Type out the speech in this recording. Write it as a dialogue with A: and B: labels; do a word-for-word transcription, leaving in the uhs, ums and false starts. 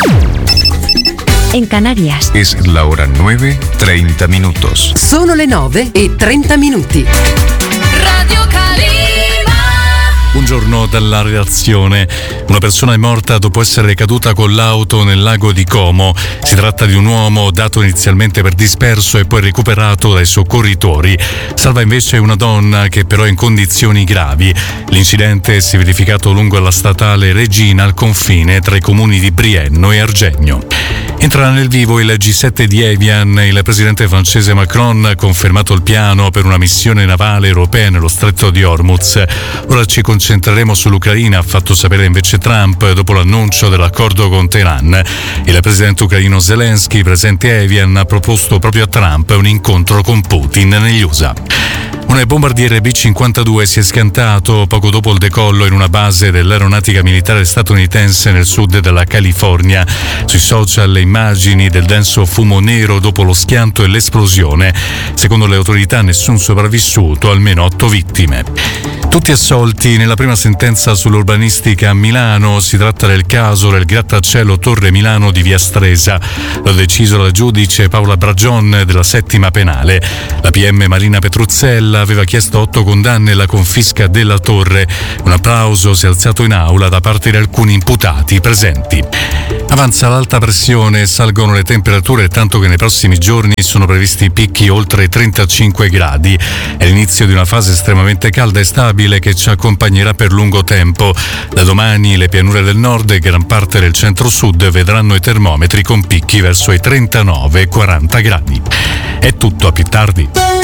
A: En Canarias.
B: Es la hora nueve, treinta minutos.
C: Sono le nove e trenta minuti.
D: Radio Calima.
E: Buongiorno dalla redazione. Una persona è morta dopo essere caduta con l'auto nel lago di Como. Si tratta di un uomo dato inizialmente per disperso e poi recuperato dai soccorritori. Salva invece una donna che però è in condizioni gravi. L'incidente si è verificato lungo la statale Regina al confine tra i comuni di Brienno e Argegno. Entra nel vivo il G sette di Evian. Il presidente francese Macron ha confermato il piano per una missione navale europea nello stretto di Hormuz. Ora ci concentreremo sull'Ucraina, ha fatto sapere invece Trump dopo l'annuncio dell'accordo con Teheran. Il presidente ucraino Zelensky, presente a Evian, ha proposto proprio a Trump un incontro con Putin negli U S A. Un bombardiere B cinquantadue si è schiantato poco dopo il decollo in una base dell'aeronautica militare statunitense nel sud della California. Sui social le immagini del denso fumo nero dopo lo schianto e l'esplosione. Secondo le autorità nessun sopravvissuto, almeno otto vittime. Tutti assolti nella prima sentenza sull'urbanistica a Milano. Si tratta del caso del grattacielo Torre Milano di Via Stresa. L'ha deciso la giudice Paola Bragion della settima penale. La P M Marina Petruzzella aveva chiesto otto condanne e la confisca della torre. Un applauso si è alzato in aula da parte di alcuni imputati presenti. Avanza l'alta pressione, salgono le temperature tanto che nei prossimi giorni sono previsti picchi oltre i trentacinque gradi. È l'inizio di una fase estremamente calda e stabile che ci accompagnerà per lungo tempo. Da domani le pianure del nord e gran parte del centro-sud vedranno i termometri con picchi verso i trentanove quaranta gradi. È tutto, a più tardi.